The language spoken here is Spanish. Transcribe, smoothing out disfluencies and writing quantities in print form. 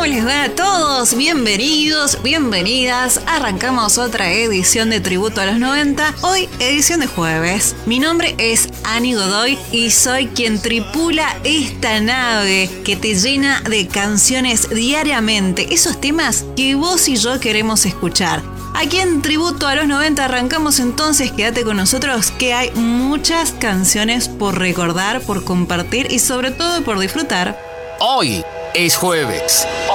¿Cómo les va a todos? Bienvenidos, bienvenidas. Arrancamos otra edición de Tributo a los 90. Hoy, edición de jueves. Mi nombre es Ani Godoy y soy quien tripula esta nave que te llena de canciones diariamente. Esos temas que vos y yo queremos escuchar. Aquí en Tributo a los 90 arrancamos entonces, quédate con nosotros que hay muchas canciones por recordar, por compartir y sobre todo por disfrutar. Hoy es jueves.